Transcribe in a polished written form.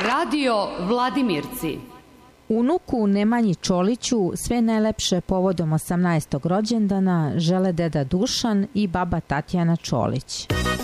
Radio Vladimirci. Unuku Nemanji Čoliću sve najlepše povodom 18. rođendana žele deda Dušan i baba Tatjana Čolić.